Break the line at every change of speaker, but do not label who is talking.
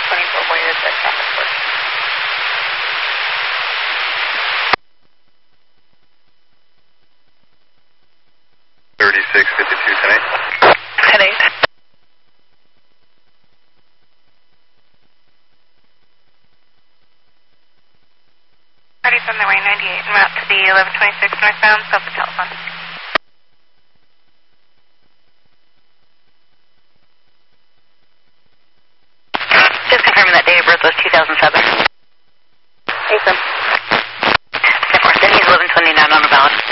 24 Warriors at traffic court. Parties on the way 98 en route to the 1126 northbound, cell for telephone.
Just confirming that date of birth was 2007.
Awesome.
10-4, Sydney's 1129 on the ballot.